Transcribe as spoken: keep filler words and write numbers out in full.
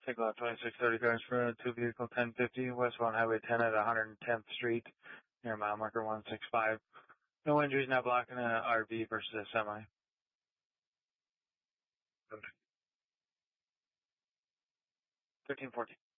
Take lot twenty-six thirty cars for two vehicle ten fifty, westbound Highway ten at one hundred tenth Street, near mile marker one six five. No injuries, not blocking an R V versus a semi. thirteen fourteen.